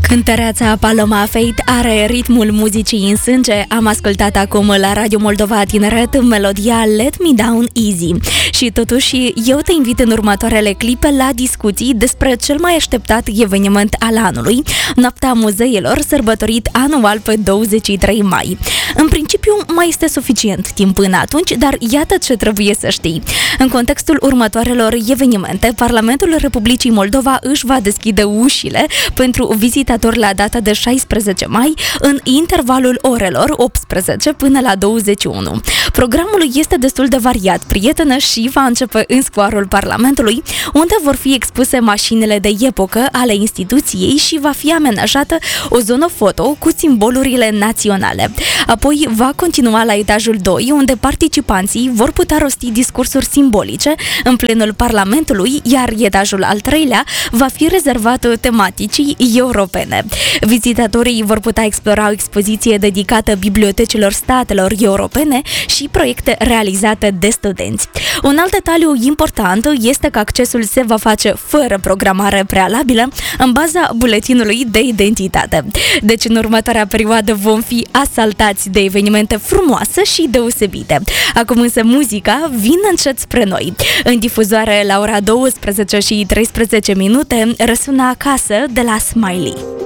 Cântăreața Paloma Faith are ritmul muzicii în sânge. Am ascultat acum la Radio Moldova Tineret melodia Let Me Down Easy. Și totuși, eu te invit în următoarele clipe la discuții despre cel mai așteptat eveniment al anului, Noaptea Muzeilor, sărbătorit anual pe 23 mai. În principiu, mai este suficient timp până atunci, dar iată ce trebuie să știi. În contextul următoarelor evenimente, Parlamentul Republicii Moldova își va deschide ușile pentru vizitatori la data de 16 mai, în intervalul orelor 18 până la 21. Programul este destul de variat, prietenă, și va începe în scoarul Parlamentului, unde vor fi expuse mașinile de epocă ale instituției și va fi amenajată o zonă foto cu simbolurile naționale. Apoi va continua la etajul 2, unde participanții vor putea rosti discursuri simbolice în plenul Parlamentului, iar etajul al treilea va fi rezervat tematicii europene. Vizitatorii vor putea explora o expoziție dedicată bibliotecilor statelor europene și proiecte realizate de studenți. Un alt detaliu important este că accesul se va face fără programare prealabilă, în baza buletinului de identitate. Deci în următoarea perioadă vom fi asaltați de evenimente frumoase și deosebite. Acum însă muzica vine încet spre noi. În difuzoare la ora 12 și 13 minute răsună Acasă de la Smiley.